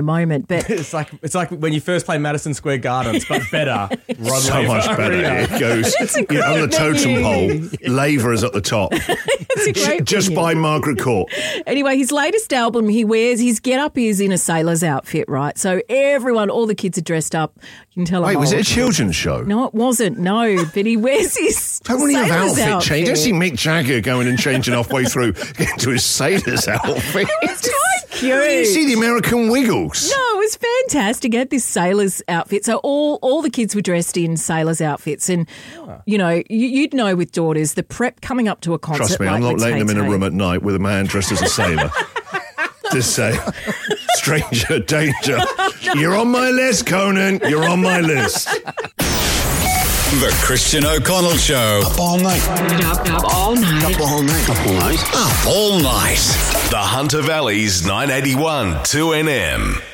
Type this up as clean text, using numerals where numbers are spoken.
moment. But It's like when you first play Madison Square Gardens, but better. Rod So Laver much better. Arena. It goes It's a great on the totem venue. pole. Laver is at the top. it's a great Just venue. by Margaret Court. Anyway, his latest album, his get-up is in a sailor's outfit, right? So everyone, all the kids are dressed up. You can tell. Wait, I'm was it a old. children's show? No, it wasn't. No, but he wears his Don't really have sailor's outfit change. You don't see Mick Jagger going and changing halfway through into his sailor's outfit. It's quite cute. You see the American Wiggles. No, it was fantastic. He had this sailor's outfit. So all the kids were dressed in sailor's outfits. And, you know, you'd know with daughters, the prep coming up to a concert. Trust me, like I'm not with letting them in a Tay-Tay. room at night with a man dressed as a sailor. Just say, stranger, danger. You're on my list, Conan. You're on my list. The Christian O'Connell Show. Up all night. Up all night. Up all night. Up all night. Up all night. The Hunter Valley's 981 2NM.